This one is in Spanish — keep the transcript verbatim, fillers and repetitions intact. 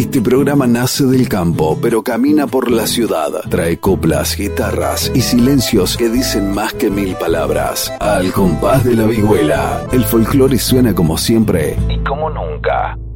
Este programa nace del campo, pero camina por la ciudad. Trae coplas, guitarras y silencios que dicen más que mil palabras. Al compás de la vihuela, el folclore suena como siempre y como nunca.